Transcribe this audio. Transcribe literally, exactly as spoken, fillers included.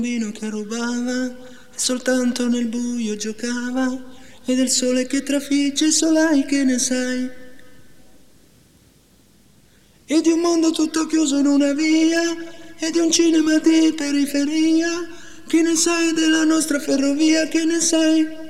bambino che rubava e soltanto nel buio giocava, e del sole che trafigge i solai, che ne sai? E di un mondo tutto chiuso in una via, e di un cinema di periferia, che ne sai della nostra ferrovia, che ne sai?